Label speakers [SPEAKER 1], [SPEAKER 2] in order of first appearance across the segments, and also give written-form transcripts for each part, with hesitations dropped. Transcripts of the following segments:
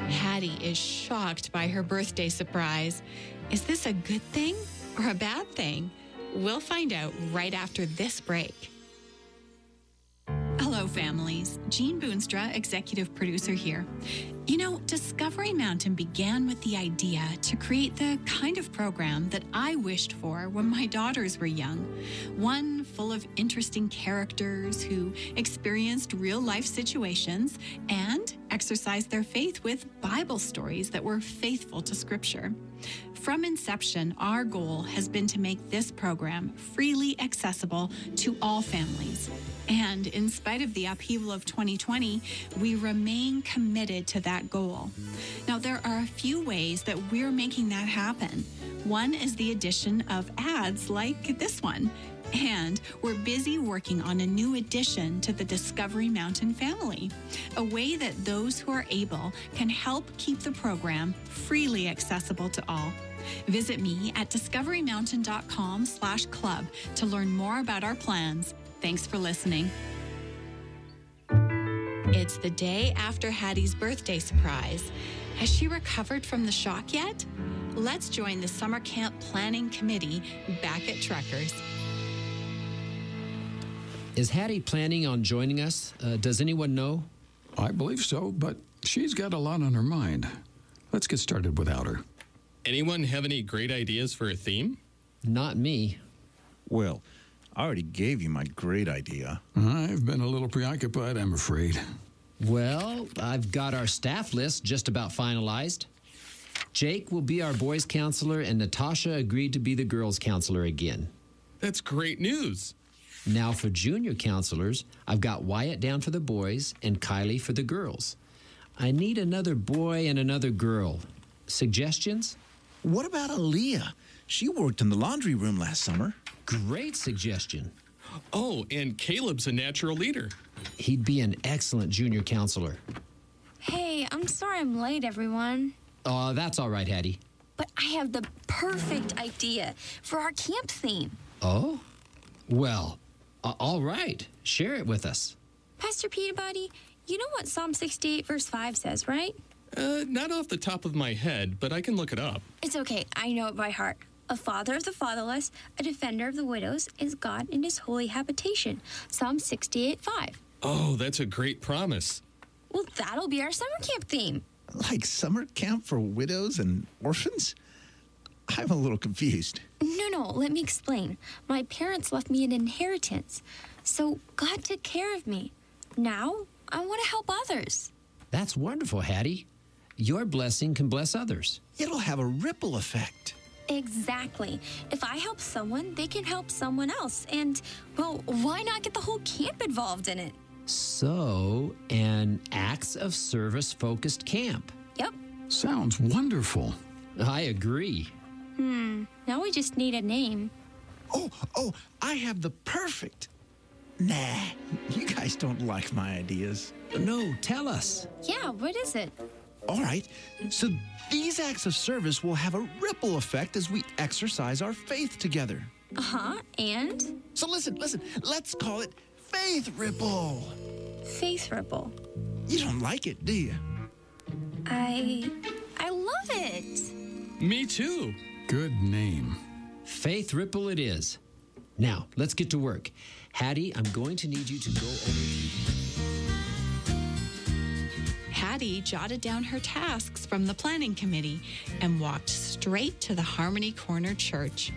[SPEAKER 1] Hattie is shocked by her birthday surprise. Is this a good thing or a bad thing? We'll find out right after this break. Hello, families. Jean Boonstra, executive producer here. You know, Discovery Mountain began with the idea to create the kind of program that I wished for when my daughters were young. One full of interesting characters who experienced real-life situations and exercised their faith with Bible stories that were faithful to Scripture. From inception, our goal has been to make this program freely accessible to all families. And in spite of the upheaval of 2020, we remain committed to that goal. Now, there are a few ways that we're making that happen. One is the addition of ads like this one. And we're busy working on a new addition to the Discovery Mountain family, a way that those who are able can help keep the program freely accessible to all. Visit me at discoverymountain.com/club to learn more about our plans. Thanks for listening. It's the day after Hattie's birthday surprise. Has she recovered from the shock yet? Let's join the summer camp planning committee back at Truckers.
[SPEAKER 2] Is Hattie planning on joining us? Does anyone know?
[SPEAKER 3] I believe so, but she's got a lot on her mind. Let's get started without her.
[SPEAKER 4] Anyone have any great ideas for a theme?
[SPEAKER 2] Not me.
[SPEAKER 5] Well, I already gave you my great idea.
[SPEAKER 3] I've been a little preoccupied, I'm afraid.
[SPEAKER 2] Well, I've got our staff list just about finalized. Jake will be our boys' counselor, and Natasha agreed to be the girls' counselor again.
[SPEAKER 4] That's great news.
[SPEAKER 2] Now for junior counselors, I've got Wyatt down for the boys and Kylie for the girls. I need another boy and another girl. Suggestions?
[SPEAKER 5] What about Aaliyah? She worked in the laundry room last summer.
[SPEAKER 2] Great suggestion.
[SPEAKER 4] Oh, and Caleb's a natural leader.
[SPEAKER 2] He'd be an excellent junior counselor.
[SPEAKER 6] Hey, I'm sorry I'm late, everyone.
[SPEAKER 2] Oh, that's all right, Hattie.
[SPEAKER 6] But I have the perfect idea for our camp theme.
[SPEAKER 2] Oh? Well, all right. Share it with us.
[SPEAKER 6] Pastor Peabody, you know what Psalm 68 verse 5 says, right?
[SPEAKER 4] Not off the top of my head, but I can look it up.
[SPEAKER 6] It's okay. I know it by heart. A father of the fatherless, a defender of the widows, is God in his holy habitation. Psalm 68:5.
[SPEAKER 4] Oh, that's a great promise.
[SPEAKER 6] Well, that'll be our summer camp theme.
[SPEAKER 5] Like summer camp for widows and orphans? I'm a little confused.
[SPEAKER 6] No, let me explain. My parents left me an inheritance, so God took care of me. Now, I want to help others.
[SPEAKER 2] That's wonderful, Hattie. Your blessing can bless others.
[SPEAKER 5] It'll have a ripple effect.
[SPEAKER 6] Exactly. If I help someone, they can help someone else. And, well, why not get the whole camp involved in it?
[SPEAKER 2] So, an acts of service focused camp.
[SPEAKER 6] Yep.
[SPEAKER 3] Sounds wonderful.
[SPEAKER 2] I agree.
[SPEAKER 6] Now we just need a name.
[SPEAKER 5] Oh, I have the perfect. Nah, you guys don't like my ideas.
[SPEAKER 2] No, tell us.
[SPEAKER 6] Yeah, what is it?
[SPEAKER 5] All right, so these acts of service will have a ripple effect as we exercise our faith together.
[SPEAKER 6] And?
[SPEAKER 5] So listen, let's call it Faith Ripple.
[SPEAKER 6] Faith Ripple.
[SPEAKER 5] You don't like it, do you?
[SPEAKER 6] I love it.
[SPEAKER 4] Me too.
[SPEAKER 3] Good name.
[SPEAKER 2] Faith Ripple it is. Now, let's get to work. Hattie, I'm going to need you to go over.
[SPEAKER 1] Hattie jotted down her tasks from the planning committee and walked straight to the Harmony Corner Church.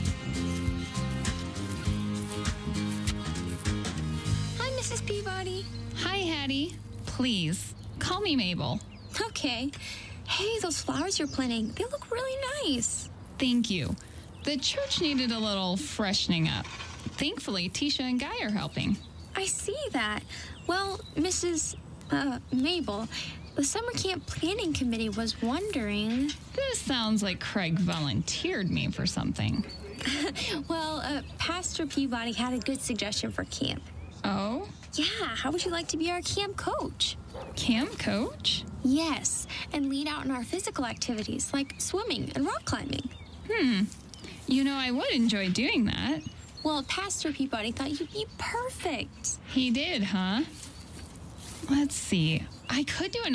[SPEAKER 6] Hi, Mrs. Peabody.
[SPEAKER 7] Hi, Hattie. Please, call me Mabel.
[SPEAKER 6] Okay. Hey, those flowers you're planting, they look really nice.
[SPEAKER 7] Thank you. The church needed a little freshening up. Thankfully, Tisha and Guy are helping.
[SPEAKER 6] I see that. Well, Mrs. Mabel, the summer camp planning committee was wondering...
[SPEAKER 7] This sounds like Craig volunteered me for something.
[SPEAKER 6] Well, Pastor Peabody had a good suggestion for camp.
[SPEAKER 7] Oh?
[SPEAKER 6] Yeah, how would you like to be our camp coach?
[SPEAKER 7] Camp coach?
[SPEAKER 6] Yes, and lead out in our physical activities like swimming and rock climbing.
[SPEAKER 7] You know, I would enjoy doing that.
[SPEAKER 6] Well, Pastor Peabody thought you'd be perfect.
[SPEAKER 7] He did, huh? Let's see. I could do an